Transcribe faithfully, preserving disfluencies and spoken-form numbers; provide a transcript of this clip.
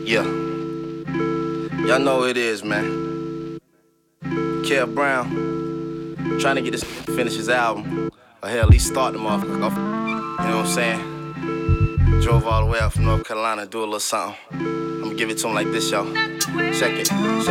Yeah, y'all know who it is, man. Kev Brown, trying to get this finish his album, or hell, at least start the motherfucker off. You know what I'm saying? Drove all the way out from North Carolina to do a little something. I'm gonna give it to him like this, y'all. Check it. Check